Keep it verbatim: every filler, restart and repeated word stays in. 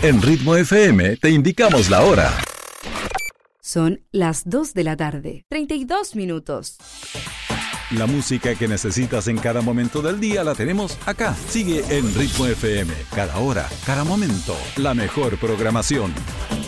En Ritmo F M te indicamos la hora. Son las dos de la tarde, treinta y dos minutos. La música que necesitas en cada momento del día la tenemos acá. Sigue en Ritmo F M. Cada hora, cada momento, la mejor programación.